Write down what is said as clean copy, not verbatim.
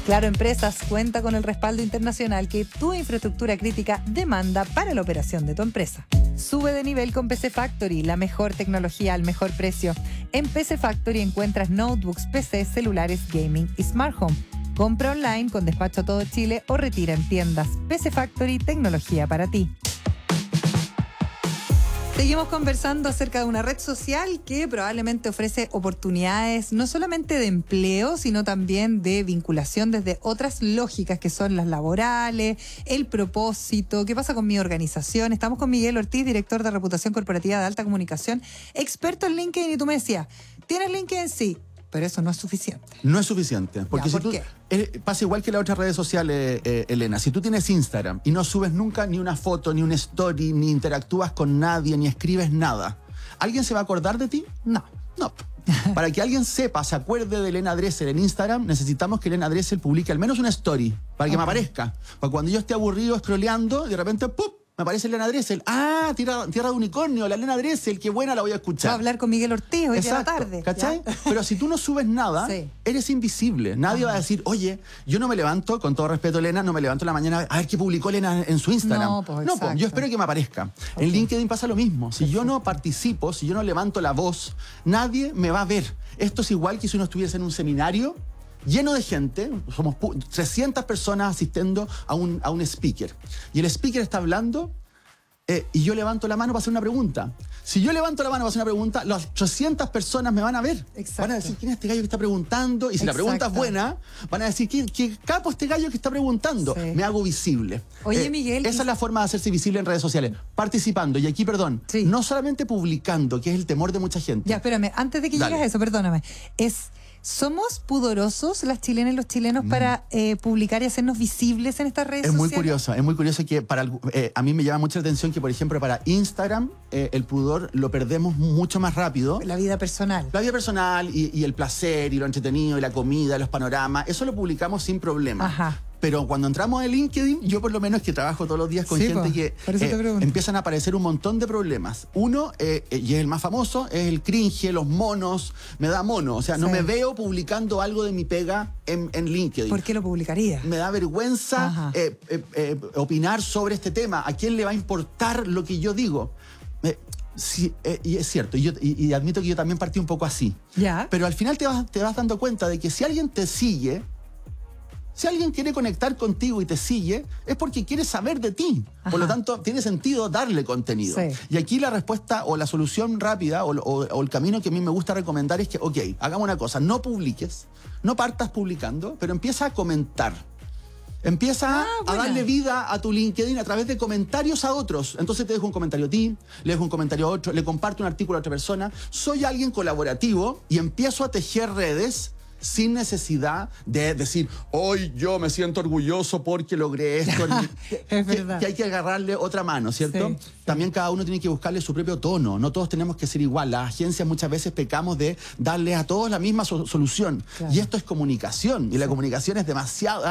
Claro Empresas cuenta con el respaldo internacional que tu infraestructura crítica demanda para la operación de tu empresa. Sube de nivel con PC Factory, la mejor tecnología al mejor precio. En PC Factory encuentras notebooks, PCs, celulares, gaming y smart home. Compra online con despacho a todo Chile o retira en tiendas. PC Factory, tecnología para ti. Seguimos conversando acerca de una red social que probablemente ofrece oportunidades no solamente de empleo, sino también de vinculación desde otras lógicas que son las laborales, el propósito, qué pasa con mi organización. Estamos con Miguel Ortiz, director de reputación corporativa de alta comunicación, experto en LinkedIn, y tú me decías, ¿tienes LinkedIn? Sí, pero eso no es suficiente. No es suficiente. Porque ya, si tú, pasa igual que las otras redes sociales, Elena. Si tú tienes Instagram y no subes nunca ni una foto, ni una story, ni interactúas con nadie, ni escribes nada, ¿alguien se va a acordar de ti? No. No. Para que alguien sepa, se acuerde de Elena Dressel en Instagram, necesitamos que Elena Dressel publique al menos una story para que me aparezca. Para cuando yo esté aburrido scrolleando, de repente, ¡pum!, me aparece Elena Dressel. Ah, tierra de unicornio, la Elena Dressel, qué buena, la voy a escuchar. Va a hablar con Miguel Ortiz hoy día a la Exacto, tarde. ¿cachai? Pero si tú no subes nada, sí, eres invisible. Nadie va a decir, oye, yo no me levanto, con todo respeto, Elena, no me levanto en la mañana a ver qué publicó Elena en su Instagram. No, pues yo espero que me aparezca. En LinkedIn pasa lo mismo. Si yo no participo, si yo no levanto la voz, nadie me va a ver. Esto es igual que si uno estuviese en un seminario lleno de gente, somos 300 personas asistiendo a un speaker. Y el speaker está hablando y yo levanto la mano para hacer una pregunta. Si yo levanto la mano para hacer una pregunta, las 800 personas me van a ver. Exacto. Van a decir, ¿quién es este gallo que está preguntando? Y si la pregunta es buena, van a decir, ¿qué capo este gallo que está preguntando? Sí. Me hago visible. Oye, Miguel. Esa es la forma de hacerse visible en redes sociales. Participando. Y aquí, perdón, sí, no solamente publicando, que es el temor de mucha gente. Ya, espérame, antes de que llegues a eso, perdóname. ¿Somos pudorosos las chilenas y los chilenos para publicar y hacernos visibles en estas redes sociales? Es muy curioso que a mí me llama mucha atención que, por ejemplo, para Instagram el pudor lo perdemos mucho más rápido. La vida personal. La vida personal y el placer y lo entretenido y la comida, los panoramas, eso lo publicamos sin problema. Ajá. Pero cuando entramos en LinkedIn, yo por lo menos que trabajo todos los días con gente que empiezan a aparecer un montón de problemas. Uno, y es el más famoso, es el cringe, los monos, me da mono. O sea, no me veo publicando algo de mi pega en LinkedIn. ¿Por qué lo publicaría? Me da vergüenza opinar sobre este tema. ¿A quién le va a importar lo que yo digo? Sí, y es cierto, y admito que yo también partí un poco así. ¿Ya? Pero al final te vas dando cuenta de que si alguien te sigue, si alguien quiere conectar contigo y te sigue, es porque quiere saber de ti. Ajá. Por lo tanto, tiene sentido darle contenido. Sí. Y aquí la respuesta o la solución rápida o el camino que a mí me gusta recomendar es que, ok, hagamos una cosa, no publiques, no partas publicando, pero empieza a comentar. Empieza a darle vida a tu LinkedIn a través de comentarios a otros. Entonces te dejo un comentario a ti, le dejo un comentario a otro, le comparto un artículo a otra persona. Soy alguien colaborativo y empiezo a tejer redes sin necesidad de decir, hoy yo me siento orgulloso porque logré esto. Es verdad. Que hay que agarrarle otra mano, ¿cierto? Sí. También cada uno tiene que buscarle su propio tono. No todos tenemos que ser igual. Las agencias muchas veces pecamos de darle a todos la misma solución. Claro. Y esto es comunicación. Y la comunicación es demasiado